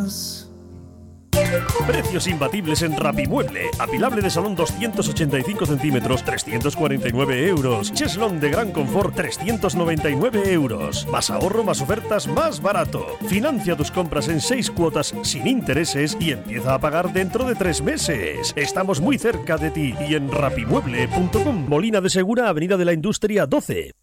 Precios imbatibles en Rapimueble. Apilable de salón 285 centímetros, 349 euros. Cheslón de gran confort, 399 euros. Más ahorro, más ofertas, más barato. Financia tus compras en 6 cuotas sin intereses y empieza a pagar dentro de 3 meses. Estamos muy cerca de ti y en rapimueble.com. Molina de Segura, Avenida de la Industria 12.